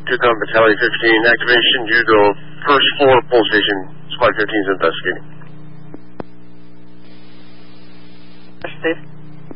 2,000 Battalion 15, activation due to first floor police station. Squad 15 is investigating. Steve.